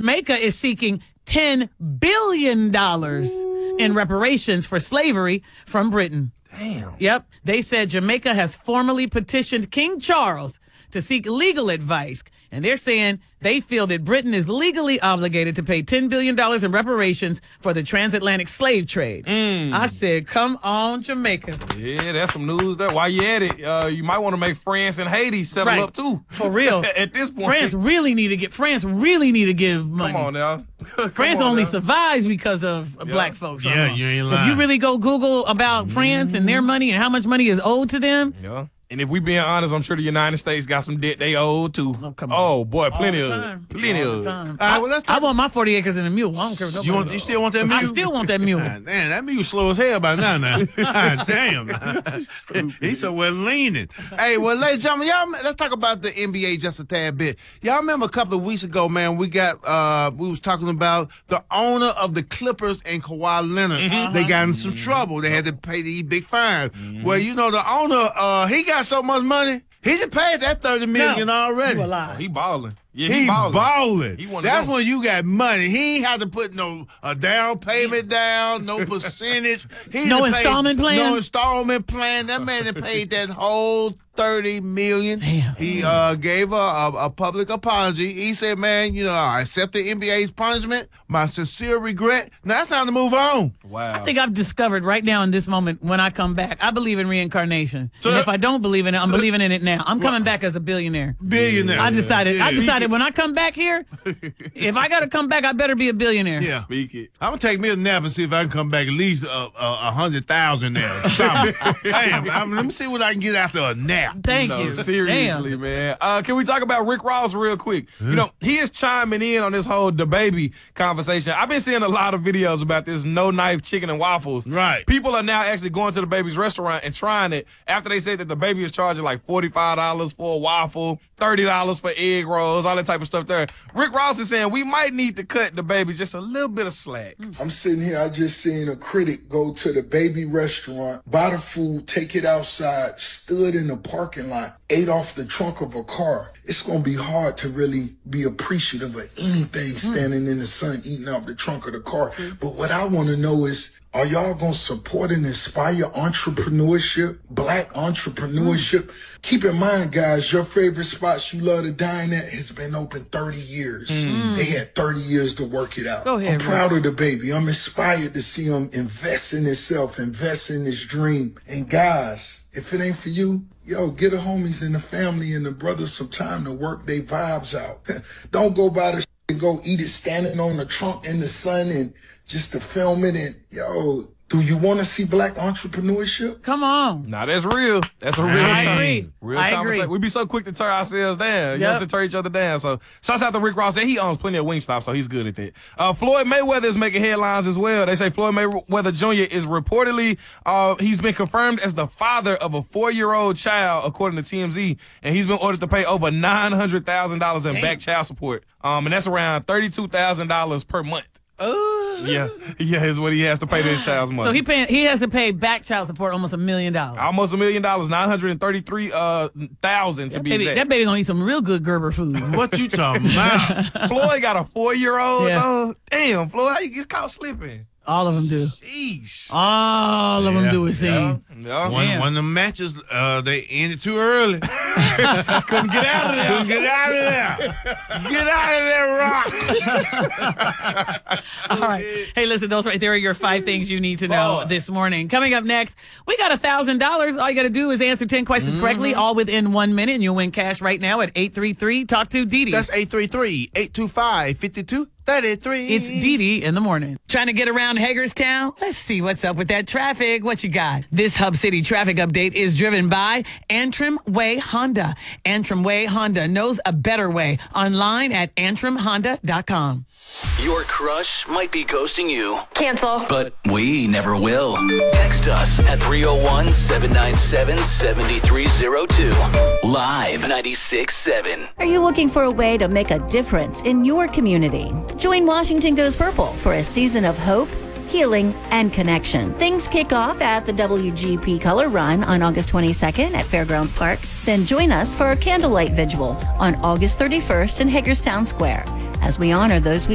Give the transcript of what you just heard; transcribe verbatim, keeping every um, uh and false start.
Jamaica is seeking ten billion dollars in reparations for slavery from Britain. Damn. Yep. They said Jamaica has formally petitioned King Charles to seek legal advice. And they're saying they feel that Britain is legally obligated to pay ten billion dollars in reparations for the transatlantic slave trade. Mm. I said, come on, Jamaica. Yeah, that's some news there. While you at it, uh, you might want to make France and Haiti settle Right. up too. For real. At this point. France really need to get, France really need to give money. Come on now. Come France on only now. survives because of Yeah. black folks. Yeah, Uh-huh. you ain't If lying. you really go Google about France and their money and how much money is owed to them, Yeah. And if we being honest, I'm sure the United States got some debt they owe too. Oh, come on. Oh boy, plenty all of the it. time. Plenty All of the it. time. All right, well, let's I, I talk- want my forty acres and a mule. I don't care what nobody You want? does. You still want that mule? I still want that mule. God, damn, that mule slow as hell by now. Now, God damn, he's somewhere leaning. Hey, well, ladies and gentlemen, y'all, let's talk about the N B A just a tad bit. Y'all remember a couple of weeks ago, man, we got uh, we was talking about the owner of the Clippers and Kawhi Leonard. Mm-hmm. They got in some trouble. They had to pay these big fines. Well, you know, the owner, uh, he got so much money. He just paid that thirty million No, already. you a Oh, lie. he balling. Yeah, He he, balling. balling. He one of That's them. when you got money. He ain't had to put no a down payment down, no percentage. He No done paid- installment plan? No installment plan. That man that paid that whole thirty million. Damn. He uh, gave a, a, a public apology. He said, "Man, you know, I accept the N B A's punishment. My sincere regret. Now it's time to move on." Wow. I think I've discovered right now in this moment when I come back, I believe in reincarnation. So and that- if I don't believe in it, I'm so- believing in it now. I'm coming back as a billionaire. Billionaire. I decided. I Yeah. decided when I come back here, if I got to come back, I better be a billionaire. Yeah. Speak it. I'm gonna take me a nap and see if I can come back at least a uh, uh, a hundred thousand there. Or something. Damn, I mean, let me see what I can get after a nap. Thank No, you. seriously, Damn. man. Uh, can we talk about Rick Ross real quick? You know, he is chiming in on this whole DaBaby conversation. I've been seeing a lot of videos about this no knife chicken and waffles. Right. People are now actually going to DaBaby's restaurant and trying it after they said that DaBaby is charging like forty-five dollars for a waffle, thirty dollars for egg rolls, all that type of stuff there. Rick Ross is saying we might need to cut DaBaby just a little bit of slack. I'm sitting here, I just seen a critic go to the baby restaurant, buy the food, take it outside, stood in the parking lot, ate off the trunk of a car. It's going to be hard to really be appreciative of anything standing in the sun, eating out the trunk of the car. But what I want to know is, are y'all going to support and inspire entrepreneurship, black entrepreneurship? Keep in mind, guys, your favorite spots you love to dine at has been open thirty years. They had thirty years to work it out. Go ahead, I'm proud of the baby. I'm inspired to see him invest in himself, invest in his dream. And guys, if it ain't for you, yo, get the homies and the family and the brothers some time to work their vibes out. Don't go by the and go eat it standing on the trunk in the sun and just to film it. And yo, do you want to see black entrepreneurship? Come on. Nah, that's real. That's a real I thing. agree. Real I conversation. agree. We be so quick to tear ourselves down. You know what I'm Yep. saying? Tear each other down. So shouts out to Rick Ross. And he owns plenty of Wingstop, so he's good at that. Uh, Floyd Mayweather is making headlines as well. They say Floyd Mayweather Junior is reportedly, uh, he's been confirmed as the father of a four-year-old child, according to T M Z. And he's been ordered to pay over nine hundred thousand dollars in Damn. back child support. Um, and that's around thirty-two thousand dollars per month. Uh, Yeah, yeah, is what he has to pay to his child's money. So he paying, he has to pay back child support almost a million dollars. Almost a million dollars, nine hundred thirty-three uh thousand to That be baby, exact. that baby gonna eat some real good Gerber food. What you talking about? Floyd got a four-year-old. Yeah. Uh, damn, Floyd, how you get caught slipping? All of them do. Sheesh. All of them Yeah, do it, see. Yeah, yeah. One, Damn. one of the matches, uh, they ended too early. Couldn't get out of there. Couldn't get out of there. Get out of there, Rock. All right. Hey, listen, those right there are your five things you need to know Boy. this morning. Coming up next, we got one thousand dollars. All you got to do is answer ten questions correctly, all within one minute, and you'll win cash right now at eight three three talk to Dee Dee. That's eight three three, eight two five, five two three three. It's Dee Dee in the morning. Trying to get around Hagerstown? Let's see what's up with that traffic. What you got? This Hub City traffic update is driven by Antrim Way Honda. Antrim Way Honda knows a better way. Online at antrim honda dot com. Your crush might be ghosting you, Cancel. but we never will. Text us at three oh one, seven nine seven, seven three oh two. Live ninety-six point seven. Are you looking for a way to make a difference in your community? Join Washington Goes Purple for a season of hope, healing, and connection. Things kick off at the W G P Color Run on August twenty-second at Fairgrounds Park. Then join us for a candlelight vigil on August thirty-first in Hagerstown Square as we honor those we